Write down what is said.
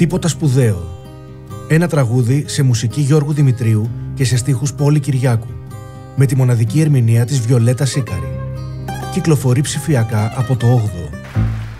Τίποτα σπουδαίο. Ένα τραγούδι σε μουσική Γιώργου Δημητρίου και σε στίχους Πόλη Κυριάκου, με τη μοναδική ερμηνεία της Βιολέτα Σίκαρη. Κυκλοφορεί ψηφιακά από το 8ο.